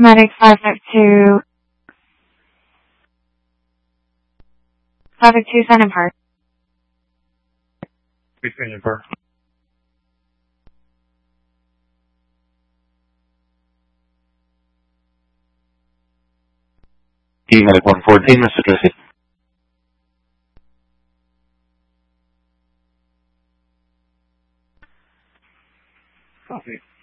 Medic 552. 552 Sun and Park. Between and Park. Medic 114, Mr. Tracy. Copy.